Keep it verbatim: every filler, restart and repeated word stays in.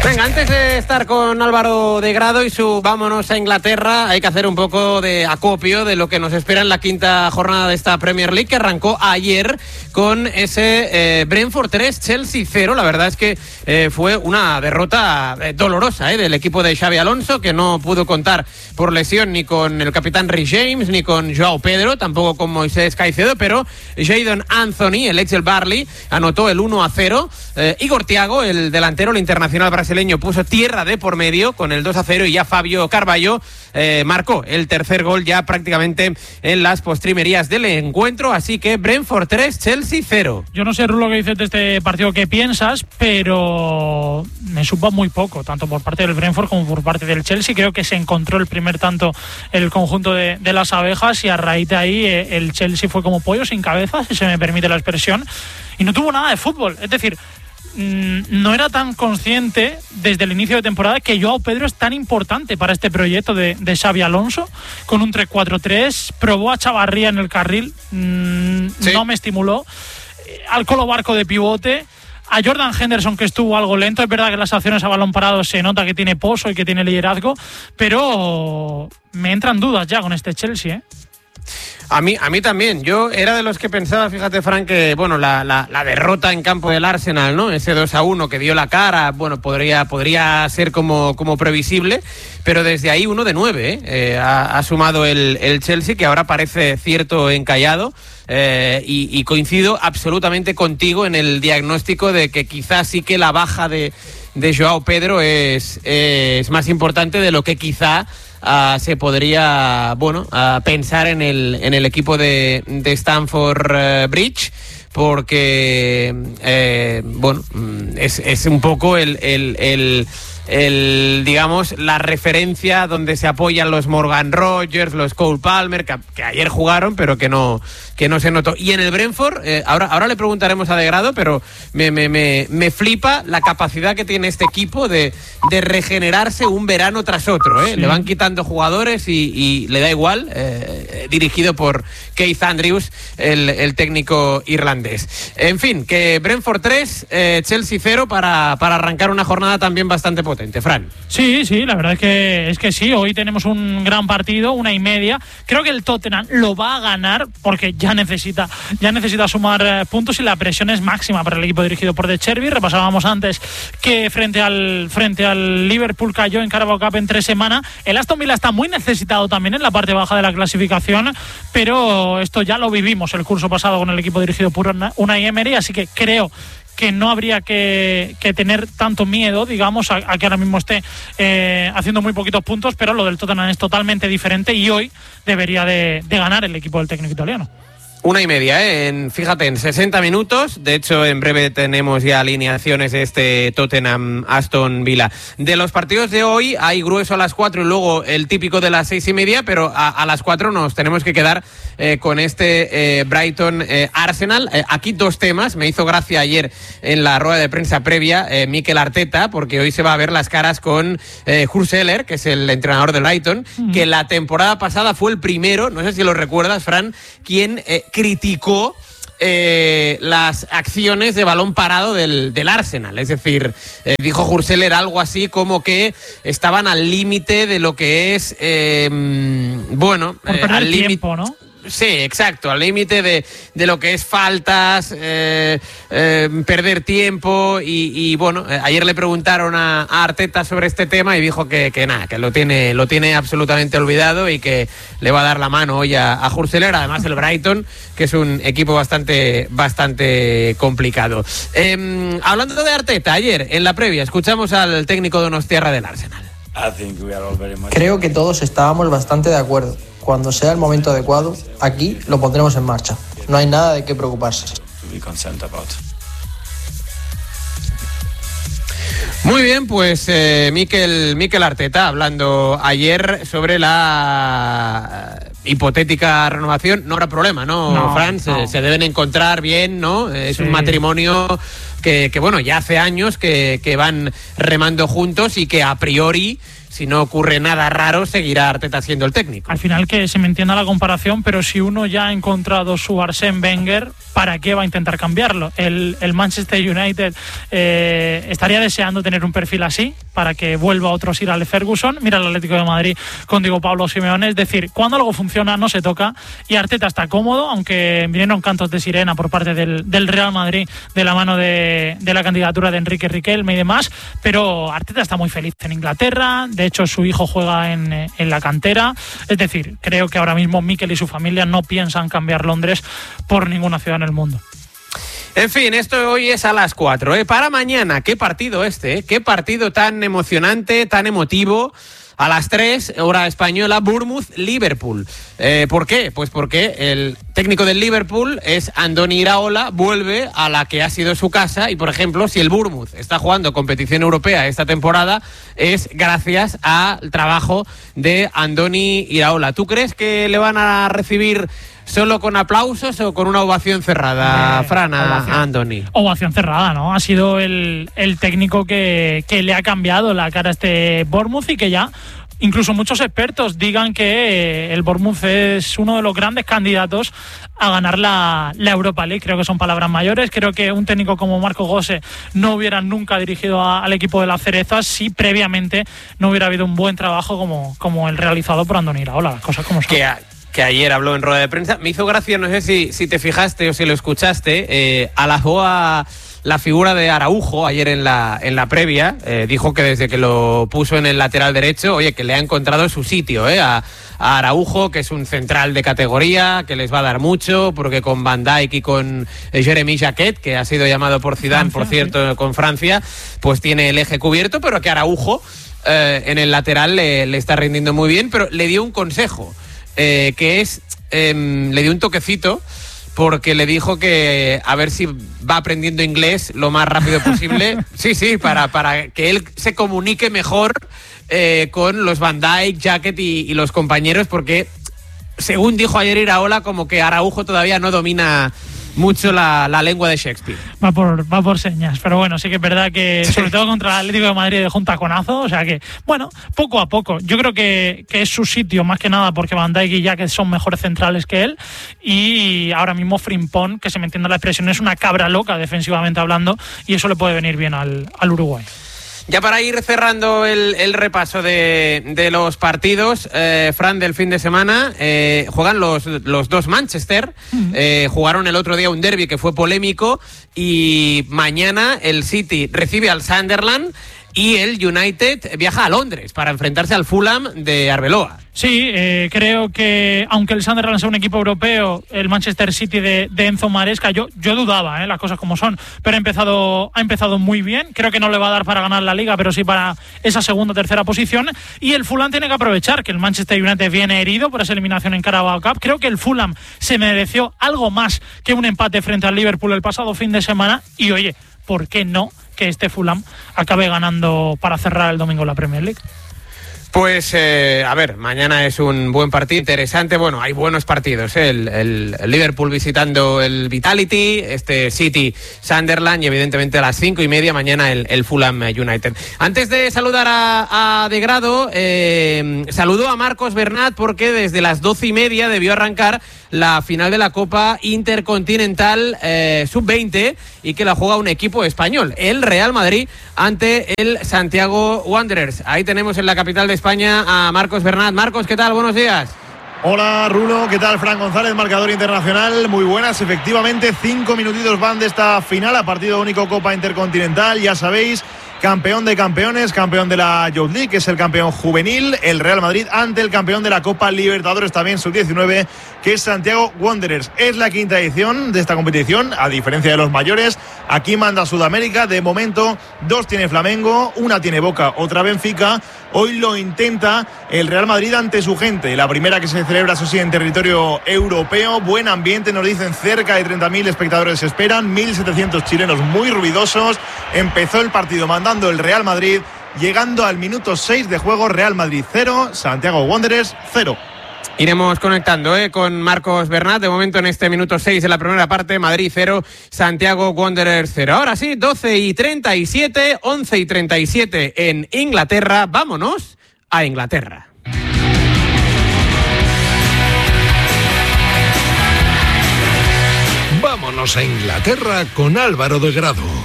Venga, antes de estar con Álvaro de Grado y su vámonos a Inglaterra, hay que hacer un poco de acopio de lo que nos espera en la quinta jornada de esta Premier League, que arrancó ayer con ese eh, Brentford tres, Chelsea cero. La verdad es que eh, fue una derrota eh, dolorosa eh, del equipo de Xabi Alonso, que no pudo contar por lesión ni con el capitán Rhys James, ni con Joao Pedro, tampoco con Moisés Caicedo, pero Jadon Anthony, el ex del Burnley, anotó el uno a cero. Eh, Igor Thiago, el delantero, el internacional brasileño, puso tierra de por medio con el dos a cero, y ya Fabio Carvalho eh, marcó el tercer gol ya prácticamente en las postrimerías del encuentro. Así que Brentford tres, Chelsea cero. Yo no sé, Rulo, que dices de este partido, qué piensas, pero me supa muy poco, tanto por parte del Brentford como por parte del Chelsea. Creo que se encontró el primer tanto el conjunto de, de las abejas, y a raíz de ahí eh, el Chelsea fue como pollo sin cabeza, si se me permite la expresión, y no tuvo nada de fútbol. Es decir, no era tan consciente desde el inicio de temporada que Joao Pedro es tan importante para este proyecto de, de Xabi Alonso. Con un tres cuatro tres, probó a Chavarría en el carril, mmm, sí. no me estimuló. Al Colo Barco de pivote, a Jordan Henderson, que estuvo algo lento. Es verdad que las acciones a balón parado se nota que tiene pozo y que tiene liderazgo, pero me entran dudas ya con este Chelsea, ¿eh? A mí, a mí también. Yo era de los que pensaba, fíjate, Fran, que bueno, la, la, la derrota en campo del Arsenal, ¿no? Ese dos a uno que dio la cara, bueno, podría, podría ser como, como previsible, pero desde ahí uno de nueve, ¿eh? Eh, ha, ha sumado el, el Chelsea, que ahora parece cierto encallado. Eh, y, y coincido absolutamente contigo en el diagnóstico de que quizás sí que la baja de, de Joao Pedro es, es más importante de lo que quizá Uh, se podría, bueno, uh, pensar en el en el equipo de, de Stamford uh, Bridge, porque eh, bueno, es, es un poco el, el, el, el, digamos, la referencia donde se apoyan los Morgan Rogers, los Cole Palmer, que, que ayer jugaron, pero que no que no se notó. Y en el Brentford, eh, ahora, ahora le preguntaremos a De Grado, pero me, me, me, me flipa la capacidad que tiene este equipo de, de regenerarse un verano tras otro, ¿eh? Sí. Le van quitando jugadores y, y le da igual, eh, dirigido por Keith Andrews, el, el técnico irlandés. En fin, que Brentford tres, eh, Chelsea cero, para, para arrancar una jornada también bastante potente. Fran. Sí, sí, la verdad es que, es que sí, hoy tenemos un gran partido, una y media. Creo que el Tottenham lo va a ganar porque ya necesita ya necesita sumar eh, puntos, y la presión es máxima para el equipo dirigido por De Zerbi. Repasábamos antes que frente al frente al Liverpool cayó en Carabao Cup en tres semanas. El Aston Villa está muy necesitado también en la parte baja de la clasificación, pero esto ya lo vivimos el curso pasado con el equipo dirigido por Unai Emery, así que creo que no habría que, que tener tanto miedo, digamos, a, a que ahora mismo esté eh, haciendo muy poquitos puntos, pero lo del Tottenham es totalmente diferente y hoy debería de, de ganar el equipo del técnico italiano. Una y media, ¿eh? En, fíjate, en sesenta minutos. De hecho, en breve tenemos ya alineaciones de este Tottenham-Aston Villa. De los partidos de hoy hay grueso a las cuatro y luego el típico de las seis y media, pero a, a las cuatro nos tenemos que quedar eh, con este eh, Brighton-Arsenal. Eh, aquí dos temas. Me hizo gracia ayer en la rueda de prensa previa eh, Mikel Arteta, porque hoy se va a ver las caras con eh, Hurseller, que es el entrenador del Brighton, mm. que la temporada pasada fue el primero, no sé si lo recuerdas, Fran, quien eh, criticó eh, las acciones de balón parado del, del Arsenal. Es decir, eh, dijo Hurseller algo así como que estaban al límite de lo que es, eh, bueno, Por perder eh, al tiempo, ¿no? Sí, exacto, al límite de, de lo que es faltas, eh, eh, perder tiempo y, y bueno, eh, ayer le preguntaron a, a Arteta sobre este tema y dijo que, que nada, que lo tiene, lo tiene absolutamente olvidado y que le va a dar la mano hoy a, a Hurseller, además el Brighton, que es un equipo bastante, bastante complicado. Eh, hablando de Arteta, ayer en la previa escuchamos al técnico donostiarra del Arsenal. Creo que todos estábamos bastante de acuerdo. Cuando sea el momento adecuado, aquí lo pondremos en marcha. No hay nada de qué preocuparse. Muy bien, pues eh, Mikel, Mikel Arteta hablando ayer sobre la hipotética renovación. No habrá problema, ¿no, no Fran? No. Se, se deben encontrar bien, ¿no? Es sí. un matrimonio que, que, bueno, ya hace años que, que van remando juntos y que a priori si no ocurre nada raro, seguirá Arteta siendo el técnico. Al final, que se me entienda la comparación, pero si uno ya ha encontrado su Arsène Wenger, ¿para qué va a intentar cambiarlo? El, el Manchester United eh, estaría deseando tener un perfil así para que vuelva otro Sir Alex Ferguson. Mira el Atlético de Madrid con Diego Pablo Simeone, es decir, cuando algo funciona no se toca, y Arteta está cómodo, aunque vinieron cantos de sirena por parte del, del Real Madrid de la mano de, de la candidatura de Enrique Riquelme y demás, pero Arteta está muy feliz en Inglaterra. De hecho, su hijo juega en, en la cantera. Es decir, creo que ahora mismo Mikel y su familia no piensan cambiar Londres por ninguna ciudad en el mundo. En fin, esto hoy es a las cuatro, ¿eh? Para mañana, qué partido este, ¿eh? Qué partido tan emocionante, tan emotivo. A las tres, hora española, Bournemouth-Liverpool. Eh, ¿Por qué? Pues porque el técnico del Liverpool es Andoni Iraola, vuelve a la que ha sido su casa, y por ejemplo, si el Bournemouth está jugando competición europea esta temporada, es gracias al trabajo de Andoni Iraola. ¿Tú crees que le van a recibir solo con aplausos o con una ovación cerrada, eh, Fran, a, a Andoni? Ovación cerrada, ¿no? Ha sido el, el técnico que, que le ha cambiado la cara a este Bournemouth, y que ya incluso muchos expertos digan que el Bournemouth es uno de los grandes candidatos a ganar la, la Europa League. Creo que son palabras mayores. Creo que un técnico como Marco Gose no hubiera nunca dirigido a, al equipo de las Cerezas si previamente no hubiera habido un buen trabajo como, como el realizado por Andoni Iraola. Las cosas como son. Que, a, que ayer habló en rueda de prensa. Me hizo gracia, no sé si, si te fijaste o si lo escuchaste, eh, alabó a la figura de Araujo ayer en la, en la previa. Eh, dijo que desde que lo puso en el lateral derecho, oye, que le ha encontrado su sitio, eh, a, a Araujo, que es un central de categoría, que les va a dar mucho, porque con Van Dijk y con Jeremy Jacquet, que ha sido llamado por Zidane, Francia, por cierto, sí, con Francia, pues tiene el eje cubierto, pero que Araujo eh, en el lateral le, le está rindiendo muy bien, pero le dio un consejo, eh, que es, eh, le dio un toquecito, porque le dijo que a ver si va aprendiendo inglés lo más rápido posible. Sí, sí, para, para que él se comunique mejor eh, con los Van Dijk, Jacquet y, y los compañeros, porque según dijo ayer Iraola, como que Araujo todavía no domina mucho la, la lengua de Shakespeare. Va por, va por señas, pero bueno, sí que es verdad que sobre todo contra el Atlético de Madrid dejó un taconazo, o sea que, bueno, poco a poco. Yo creo que, que es su sitio, más que nada porque Van Dijk y Jacquet son mejores centrales que él, y ahora mismo Frimpong, que se me entienda la expresión, es una cabra loca defensivamente hablando, y eso le puede venir bien al, al Uruguay. Ya para ir cerrando el, el repaso de, de los partidos, eh, Fran, del fin de semana, eh, juegan los, los dos Manchester, uh-huh. eh, jugaron el otro día un derbi que fue polémico, y mañana el City recibe al Sunderland y el United viaja a Londres para enfrentarse al Fulham de Arbeloa. Sí, eh, creo que aunque el Sunderland sea un equipo europeo, el Manchester City de, de Enzo Maresca, yo, yo dudaba, eh, las cosas como son, pero ha empezado, ha empezado muy bien. Creo que no le va a dar para ganar la Liga, pero sí para esa segunda o tercera posición. Y el Fulham tiene que aprovechar que el Manchester United viene herido por esa eliminación en Carabao Cup. Creo que el Fulham se mereció algo más que un empate frente al Liverpool el pasado fin de semana. Y oye, ¿por qué no que este Fulham acabe ganando para cerrar el domingo la Premier League? Pues, eh, a ver, mañana es un buen partido, interesante. Bueno, hay buenos partidos, ¿eh? el, el, el Liverpool visitando el Vitality, este City Sunderland, y evidentemente a las cinco y media mañana el, el Fulham United. Antes de saludar a, a De Grado, eh, saludo a Marcos Bernat, porque desde las doce y media debió arrancar la final de la Copa Intercontinental eh, sub veinte, y que la juega un equipo español, el Real Madrid, ante el Santiago Wanderers. Ahí tenemos en la capital de España a Marcos Bernat. Marcos, ¿qué tal? Buenos días. Hola, Rulo, ¿qué tal? Fran González, marcador internacional. Muy buenas, efectivamente, cinco minutitos van de esta final a partido único Copa Intercontinental. Ya sabéis, campeón de campeones, campeón de la Youth League, que es el campeón juvenil, el Real Madrid, ante el campeón de la Copa Libertadores, también sub diecinueve, que es Santiago Wanderers. Es la quinta edición de esta competición, a diferencia de los mayores. Aquí manda Sudamérica, de momento dos tiene Flamengo, una tiene Boca, otra Benfica. Hoy lo intenta el Real Madrid ante su gente. La primera que se celebra, eso sí, en territorio europeo. Buen ambiente, nos dicen, cerca de treinta mil espectadores se esperan, mil setecientos chilenos muy ruidosos. Empezó el partido mandando el Real Madrid, llegando al minuto seis de juego, Real Madrid cero, Santiago Wanderers cero. Iremos conectando eh, con Marcos Bernat. De momento, en este minuto seis de la primera parte, Madrid cero, Santiago Wanderers cero. Ahora sí, doce y treinta y siete, once y treinta y siete en Inglaterra. Vámonos a Inglaterra. Vámonos a Inglaterra con Álvaro de Grado.